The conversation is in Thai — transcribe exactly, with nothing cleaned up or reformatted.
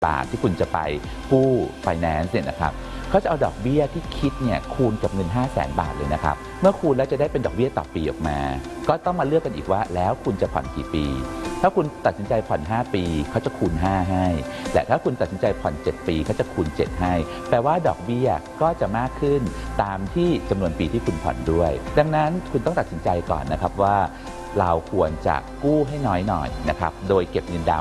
บาทที่คุณจะไปกู้ไฟแนนซ์เนี่ยนะครับเขาจะเอาดอกเบี้ยที่คิดเนี่ยคูณกับเงิน ห้าแสน บาทเลยนะครับเมื่อคูณแล้วจะได้เป็นดอกเบี้ยต่อปีออกมาก็ต้องมาเลือกกันอีกว่าแล้วคุณจะผ่อนกี่ปีถ้าคุณตัดสินใจผ่อนห้าปีเขาจะคูณห้าให้แต่ถ้าคุณตัดสินใจผ่อนเจ็ดปีเขาจะคูณเจ็ดให้แปลว่าดอกเบี้ยก็จะมากขึ้นตามที่จำนวนปีที่คุณผ่อนด้วยดังนั้นคุณต้องตัดสินใจก่อนนะครับว่าเราควรจะกู้ให้น้อยหน่อยนะครับโดยเก็บเงินดาว